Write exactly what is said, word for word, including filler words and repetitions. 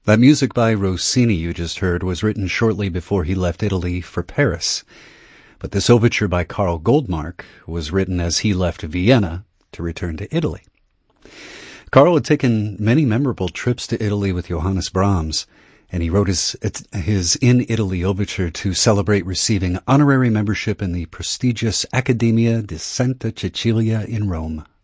That music by Rossini you just heard was written shortly before he left Italy for Paris. But this overture by Karl Goldmark was written as he left Vienna to return to Italy. Karl had taken many memorable trips to Italy with Johannes Brahms, and he wrote his, his In Italy overture to celebrate receiving honorary membership in the prestigious Accademia di Santa Cecilia in Rome.